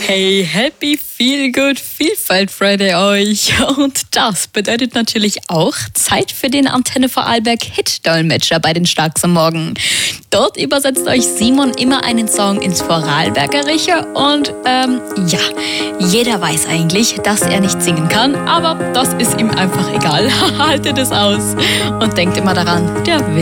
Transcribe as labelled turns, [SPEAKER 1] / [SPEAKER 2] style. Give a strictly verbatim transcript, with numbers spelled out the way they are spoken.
[SPEAKER 1] Hey, Happy Feel Good Vielfalt Friday euch. Und das bedeutet natürlich auch Zeit für den Antenne Vorarlberg Hit-Dolmetscher bei den Starks am Morgen. Dort übersetzt euch Simon immer einen Song ins Vorarlbergerische und ähm, ja, jeder weiß eigentlich, dass er nicht singen kann, aber das ist ihm einfach egal. Haltet es aus und denkt immer daran, der Wille